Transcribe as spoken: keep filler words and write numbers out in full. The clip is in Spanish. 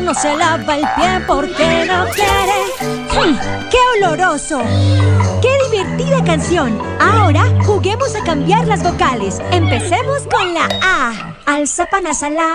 no se lava el pie porque no quiere. ¡Mm! ¡Qué oloroso! ¡Qué divertida canción! Ahora juguemos a cambiar las vocales. Empecemos con la A. Alza panasa la